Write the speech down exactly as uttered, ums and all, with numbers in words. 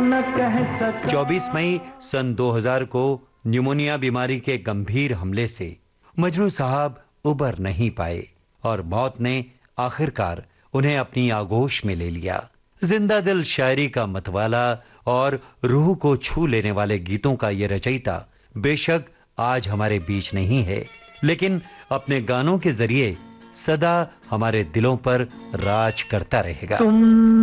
न कह सका। चौबीस मई सन दो हज़ार को न्यूमोनिया बीमारी के गंभीर हमले से मजरू साहब उबर नहीं पाए और मौत ने आखिरकार उन्हें अपनी आगोश में ले लिया। जिंदा दिल शायरी का मतवाला और रूह को छू लेने वाले गीतों का ये रचयिता बेशक आज हमारे बीच नहीं है, लेकिन अपने गानों के जरिए सदा हमारे दिलों पर राज करता रहेगा। तुम